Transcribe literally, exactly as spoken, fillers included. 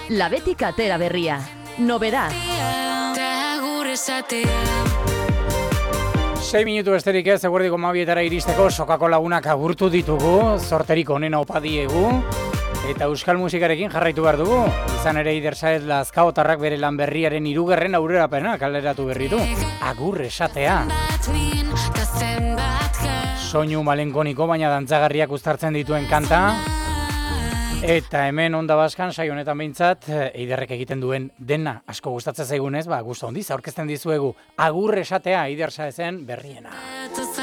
Labetik atera berria. Novedad. Sei minutu esterik ez, eguerdiko mabietara iristeko sokako lagunak agurtu ditugu, zorterik onena opa diegu, eta euskal musikarekin jarraitu behar dugu. Izan ere Eider Sáez Lazkaotarrak bere lan berriaren hirugarren aurrerapena kaleratu berri du. Agur esatea. Soinu malenkoniko baina dantzagarriak uztartzen dituen kanta. Eta hemen Onda Baskan saio honetan behintzat Eiderrek egiten duen dena asko gustatzen zaigunez, ba gustu handiz aurkezten dizuegu Agur esatea Eider Sáezen berriena.